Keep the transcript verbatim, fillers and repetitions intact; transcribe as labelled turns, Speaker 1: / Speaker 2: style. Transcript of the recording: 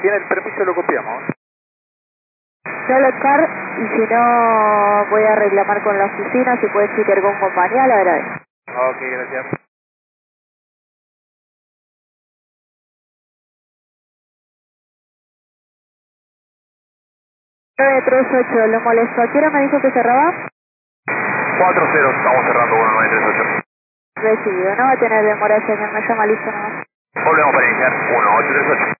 Speaker 1: tiene el permiso lo copiamos.
Speaker 2: Solo el car, y si no voy a reclamar con la oficina, si puede chequear con compañía, la agradezco.
Speaker 1: Ok, gracias.
Speaker 2: nueve tres ocho, lo molesto. ¿A qué hora me dijo que cerraba?
Speaker 1: cuatro cero, estamos cerrando uno nueve tres ocho.
Speaker 2: Recibido, no va a tener demora, señor, me llama listo nomás.
Speaker 1: Volvemos para iniciar uno ocho tres ocho.